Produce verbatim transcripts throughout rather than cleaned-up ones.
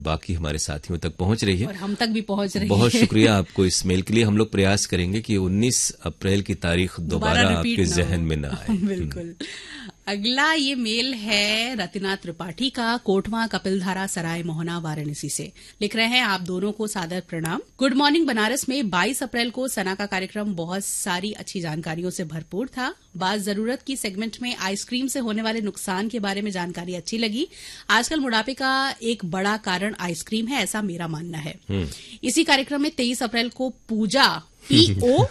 बाकी हमारे साथियों तक पहुंच रही है और हम तक भी पहुंच रही है। बहुत शुक्रिया आपको इस मेल के लिए। हम लोग प्रयास करेंगे कि उन्नीस अप्रैल की तारीख दोबारा आपके जहन में ना आए। बिल्कुल। अगला ये मेल है रतिना त्रिपाठी का, कोटवा कपिलधारा सराय मोहना वाराणसी से। लिख रहे हैं, आप दोनों को सादर प्रणाम। गुड मॉर्निंग बनारस में बाईस अप्रैल को सना का कार्यक्रम बहुत सारी अच्छी जानकारियों से भरपूर था। बात जरूरत की सेगमेंट में आइसक्रीम से होने वाले नुकसान के बारे में जानकारी अच्छी लगी। आजकल बुढ़ापे का एक बड़ा कारण आइसक्रीम है, ऐसा मेरा मानना है। इसी कार्यक्रम में तेईस अप्रैल को पूजा पी ओ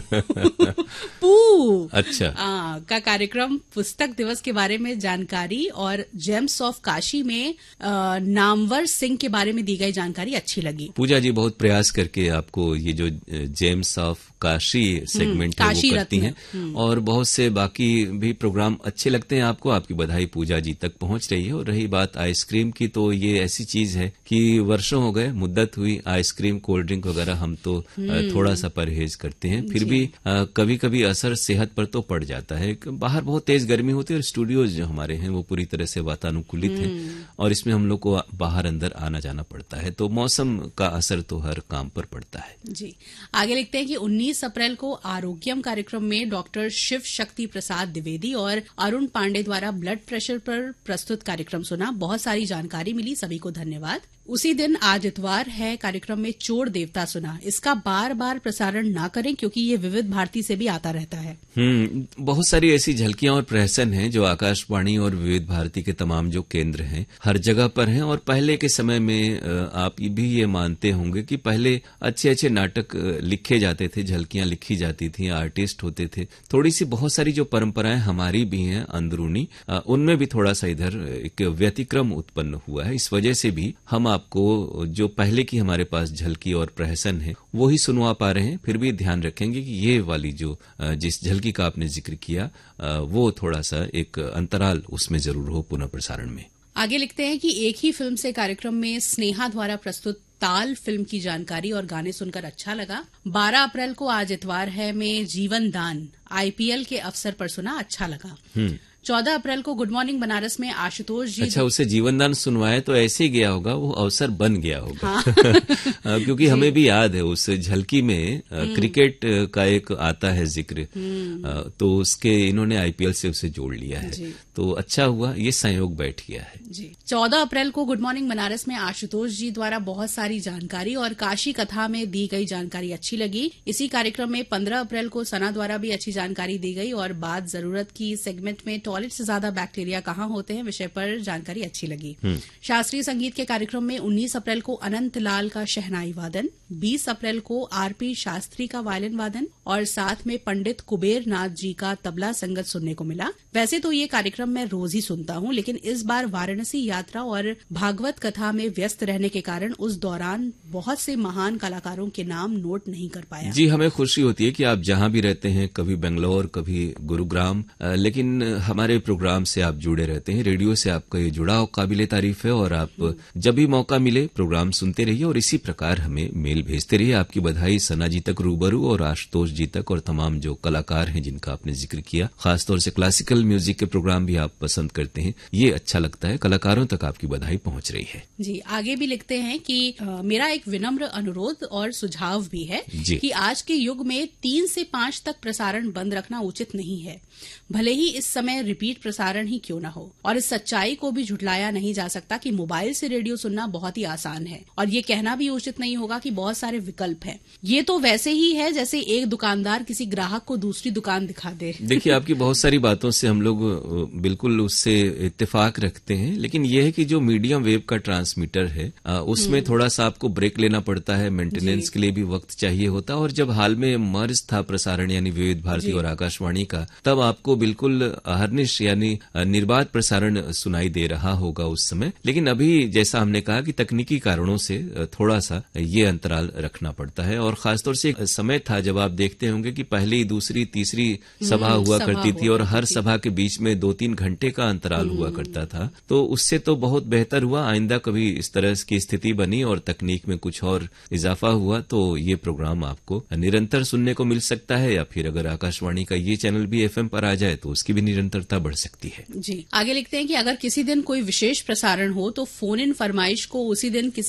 पू अच्छा आ, का कार्यक्रम पुस्तक दिवस के बारे में जानकारी और जेम्स ऑफ काशी में आ, नामवर सिंह के बारे में दी गई जानकारी अच्छी लगी। पूजा जी बहुत प्रयास करके आपको ये जो जेम्स ऑफ काशी सेगमेंट है वो करती हैं और बहुत से बाकी भी प्रोग्राम अच्छे लगते हैं आपको। आपकी बधाई पूजा जी तक पहुंच रही है। और रही बात आइसक्रीम की, तो ये ऐसी चीज है कि वर्षों हो गए, मुद्दत हुई, आइसक्रीम कोल्ड ड्रिंक वगैरह हम तो थोड़ा सा परहेज करते हैं, फिर भी आ, कभी कभी असर सेहत पर तो पड़ जाता है। बाहर बहुत तेज गर्मी होती है और स्टूडियोज जो हमारे हैं वो पूरी तरह से वातानुकूलित हैं और इसमें हम लोग को बाहर अंदर आना जाना पड़ता है, तो मौसम का असर तो हर काम पर पड़ता है। जी आगे लिखते हैं कि उन्नीस अप्रैल को आरोग्यम कार्यक्रम में डॉक्टर शिव शक्ति प्रसाद द्विवेदी और अरुण पांडे द्वारा ब्लड प्रेशर पर प्रस्तुत कार्यक्रम सुना। बहुत सारी जानकारी मिली, सभी को धन्यवाद। उसी दिन आज इतवार है, कार्यक्रम में चोर देवता सुना। इसका बार बार प्रसारण ना करें क्योंकि ये विविध भारती से भी आता रहता है। हम्म बहुत सारी ऐसी झलकियां और प्रहसन हैं जो आकाशवाणी और विविध भारती के तमाम जो केंद्र हैं हर जगह पर हैं। और पहले के समय में आप भी ये मानते होंगे कि पहले अच्छे अच्छे नाटक लिखे जाते थे, झलकियां लिखी जाती थी, आर्टिस्ट होते थे। थोड़ी सी बहुत सारी जो परंपराएं हमारी भी हैं अंदरूनी, उनमें भी थोड़ा सा इधर एक व्यतिक्रम उत्पन्न हुआ है। इस वजह से भी हम आपको जो पहले की हमारे पास झलकी और प्रहसन है वो ही सुनवा पा रहे हैं। फिर भी ध्यान रखेंगे कि ये वाली जो जिस झलकी का आपने जिक्र किया वो थोड़ा सा एक अंतराल उसमें जरूर हो पुनः प्रसारण में। आगे लिखते हैं कि एक ही फिल्म से कार्यक्रम में स्नेहा द्वारा प्रस्तुत ताल फिल्म की जानकारी और गाने सुनकर अच्छा लगा। बारह अप्रैल को आज इतवार है में जीवन दान आईपीएल के अवसर पर सुना, अच्छा लगा। चौदह अप्रैल को गुड मॉर्निंग बनारस में आशुतोष जी। अच्छा, उसे जीवनदान सुनवाए तो ऐसे ही गया होगा, वो अवसर बन गया होगा। हाँ। क्योंकि हमें भी याद है उस झलकी में क्रिकेट का एक आता है जिक्र, तो उसके इन्होंने आईपीएल से उसे जोड़ लिया है, तो अच्छा हुआ, ये संयोग बैठ गया है। जी चौदह अप्रैल को गुड मॉर्निंग बनारस में आशुतोष जी द्वारा बहुत सारी जानकारी और काशी कथा में दी गई जानकारी अच्छी लगी। इसी कार्यक्रम में पंद्रह अप्रैल को सना द्वारा भी अच्छी जानकारी दी गई और बात जरूरत की सेगमेंट में टॉयलेट से ज्यादा बैक्टीरिया कहाँ होते हैं विषय पर जानकारी अच्छी लगी। शास्त्रीय संगीत के कार्यक्रम में उन्नीस अप्रैल को अनंत लाल का शहनाई वादन, बीस अप्रैल को आरपी शास्त्री का वायलिन वादन और साथ में पंडित कुबेर नाथ जी का तबला संगत सुनने को मिला। वैसे तो ये कार्यक्रम मैं रोज ही सुनता हूँ, लेकिन इस बार वाराणसी यात्रा और भागवत कथा में व्यस्त रहने के कारण उस दौरान बहुत से महान कलाकारों के नाम नोट नहीं कर पाया। जी हमें खुशी होती है कि आप जहाँ भी रहते हैं, कभी बेंगलोर कभी गुरुग्राम, लेकिन हमारे प्रोग्राम से आप जुड़े रहते हैं। रेडियो से आपका ये जुड़ाव काबिले तारीफ है और आप जब भी मौका मिले प्रोग्राम सुनते रहिए और इसी प्रकार हमें मेल भेजते रहिए। आपकी बधाई सना जी तक रूबरू और आशुतोष जी तक और तमाम जो कलाकार हैं जिनका आपने जिक्र किया। खासतौर से क्लासिकल म्यूजिक के प्रोग्राम भी आप पसंद करते हैं, ये अच्छा लगता है। कलाकारों तक आपकी बधाई पहुंच रही है। जी आगे भी लिखते हैं कि आ, मेरा एक विनम्र अनुरोध और सुझाव भी है कि आज के युग में तीन से पांच तक प्रसारण बंद रखना उचित नहीं है, भले ही इस समय रिपीट प्रसारण ही क्यों न हो। और इस सच्चाई को भी झुठलाया नहीं जा सकता कि मोबाइल से रेडियो सुनना बहुत ही आसान है और ये कहना भी उचित नहीं होगा कि बहुत सारे विकल्प हैं। ये तो वैसे ही है जैसे एक दुकानदार किसी ग्राहक को दूसरी दुकान दिखा दे। देखिए आपकी बहुत सारी बातों से हम लोग बिल्कुल उससे इत्तेफाक रखते हैं, लेकिन यह है कि जो मीडियम वेव का ट्रांसमीटर है उसमें थोड़ा सा आपको ब्रेक लेना पड़ता है, मेंटेनेंस के लिए भी वक्त चाहिए होता है। और जब हाल में मर्ज था प्रसारण यानी विविध भारती और आकाशवाणी का, तब आपको बिल्कुल हरनिश यानी निर्बाध प्रसारण सुनाई दे रहा होगा उस समय। लेकिन अभी जैसा हमने कहा कि तकनीकी कारणों से थोड़ा सा ये अंतराल रखना पड़ता है। और खासतौर से एक समय था जब आप देखते होंगे कि पहली दूसरी तीसरी सभा हुआ करती थी और हर सभा के बीच में दो तीन घंटे का अंतराल हुआ करता था, तो उससे तो बहुत बेहतर हुआ। आइंदा कभी इस तरह की स्थिति बनी और तकनीक में कुछ और इजाफा हुआ तो ये प्रोग्राम आपको निरंतर सुनने को मिल सकता है, या फिर अगर आकाशवाणी का ये चैनल भी एफएम पर आ जाए तो उसकी भी निरंतरता क्षमता बढ़ सकती है। जी, आगे लिखते हैं कि अगर किसी दिन कोई विशेष प्रसारण हो तो फोन इन फरमाइश को उसी दिन किसी